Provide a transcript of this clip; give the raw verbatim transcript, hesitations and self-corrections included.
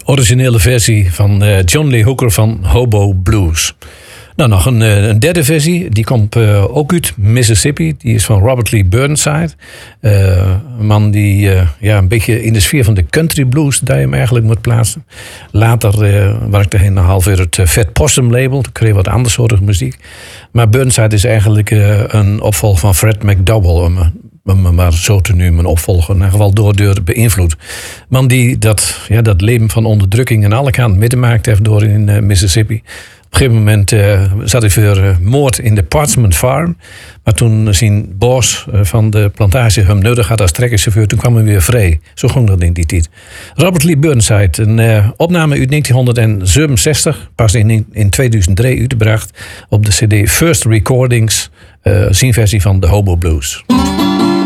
originele versie van uh, John Lee Hooker van Hobo Blues. Nou, nog een, een derde versie. Die komt uh, ook uit Mississippi. Die is van Robert Lee Burnside. Uh, een man die uh, ja, een beetje in de sfeer van de country blues... daar je hem eigenlijk moet plaatsen. Later uh, werkte hij nog half weer het uh, Fat Possum label. Toen kreeg wat andersoortige muziek. Maar Burnside is eigenlijk uh, een opvolger van Fred McDowell... Um, maar zo te nu mijn opvolger, in ieder geval door deur beïnvloed. Man die dat, ja, dat leven van onderdrukking aan alle kanten meegemaakt heeft door in uh, Mississippi. Op een gegeven moment uh, zat hij voor uh, moord in de Parchment Farm. Maar toen zijn boss uh, van de plantage hem nodig had als trekkerchauffeur, toen kwam hij weer vrij. Zo ging dat in die tijd. Robert Lee Burnside, een uh, opname uit negentien zevenenzestig, pas in, in tweeduizend drie uitgebracht op de cd First Recordings, uh, zijn versie van de Hobo Blues.